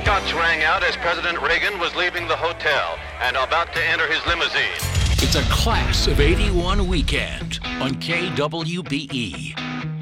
Shots rang out as President Reagan was leaving the hotel and about to enter his limousine. It's a Class of '81 weekend on KWBE.